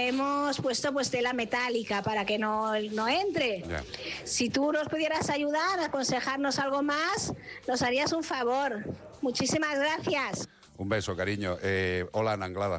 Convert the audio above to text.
hemos puesto pues tela metálica para que no entre. Ya. Si tú nos pudieras ayudar, aconsejarnos algo más, nos harías un favor. Muchísimas gracias. Un beso, cariño. Hola, en Anglada.